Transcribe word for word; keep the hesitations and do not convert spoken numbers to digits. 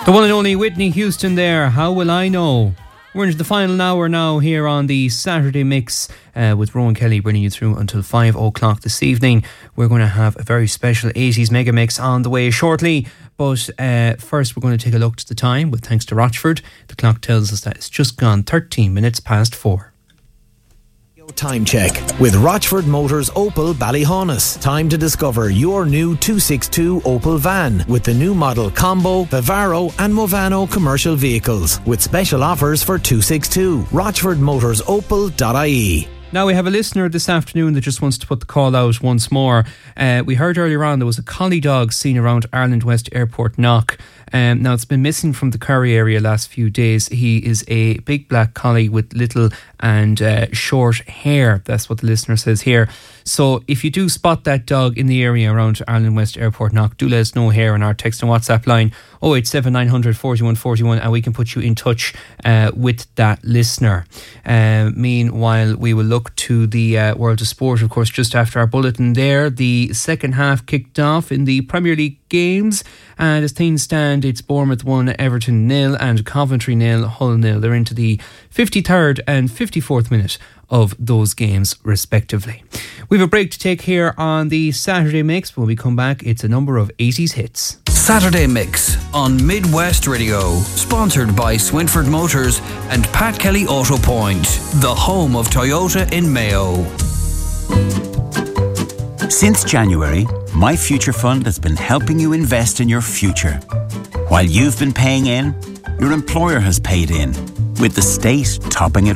The one and only Whitney Houston there, How Will I Know? We're into the final hour now here on the Saturday Mix uh, with Rowan Kelly bringing you through until five o'clock this evening. We're going to have a very special eighties mega mix on the way shortly. But uh, first we're going to take a look at the time with thanks to Rochford. The clock tells us that it's just gone thirteen minutes past four. Time check with Rochford Motors Opel Ballyhaunis. Time to discover your new two sixty-two Opel van with the new model Combo, Vivaro and Movano commercial vehicles with special offers for two sixty-two. rochford motors opel dot I E. Now we have a listener this afternoon that just wants to put the call out once more. Uh, we heard earlier on there was a collie dog seen around Ireland West Airport Knock. Um, now it's been missing from the Kerry area last few days. He is a big black collie with little and uh, short hair. That's what the listener says here. So if you do spot that dog in the area around Ireland West Airport Knock, do let us know here on our text and WhatsApp line oh eight seven nine hundred forty-one forty-one and we can put you in touch uh, with that listener. Uh, meanwhile, we will look to the uh, world of sport, of course, just after our bulletin there. The second half kicked off in the Premier League games, and as things stand, it's Bournemouth one, Everton nil, and Coventry nil, Hull nil. They're into the fifty-third and fifty-fourth minute of those games respectively. We have a break to take here on the Saturday Mix. When we come back, it's a number of eighties hits. Saturday Mix on Midwest Radio, sponsored by Swinford Motors and Pat Kelly Auto Point, the home of Toyota in Mayo. Since January, My Future Fund has been helping you invest in your future. While you've been paying in, your employer has paid in, with the state topping it